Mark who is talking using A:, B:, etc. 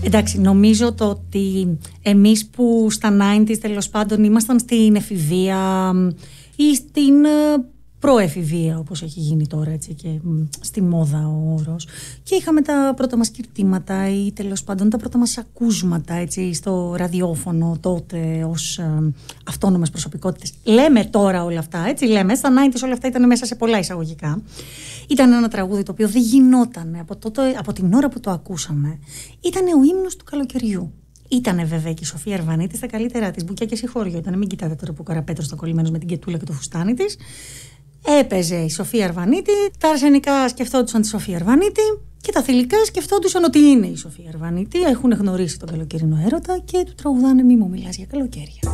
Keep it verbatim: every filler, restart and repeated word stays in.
A: Εντάξει, νομίζω το ότι εμείς που στα ενενήντα τέλος πάντων ήμασταν στην εφηβεία ή στην προεφηβεία, όπως έχει γίνει τώρα, έτσι, και στη μόδα ο όρος, και είχαμε τα πρώτα μας κηρτήματα ή τέλος πάντων τα πρώτα μας ακούσματα, έτσι, στο ραδιόφωνο τότε ως ε, αυτόνομες προσωπικότητες. Λέμε τώρα όλα αυτά, έτσι, λέμε, στα ενενήντα όλα αυτά ήταν μέσα σε πολλά εισαγωγικά. Ήταν ένα τραγούδι το οποίο δεν γινόταν από, τότε, από την ώρα που το ακούσαμε. Ήταν ο ύμνος του καλοκαιριού. Ήτανε βέβαια και η Σοφία Αρβανίτη στα καλύτερά της, μπουκιά και συγχώριο. Ήτανε, μην κοιτάτε τώρα που ο Καραπέτρος ήταν κολλημένος με την κετούλα και το φουστάνι της. Έπαιζε η Σοφία Αρβανίτη, τα αρσενικά σκεφτόντουσαν τη Σοφία Αρβανίτη και τα θηλυκά σκεφτόντουσαν ότι είναι η Σοφία Αρβανίτη. Έχουν γνωρίσει τον καλοκαιρινό έρωτα και του τραγουδάνε «Μη μου μιλάς για καλοκαίρια».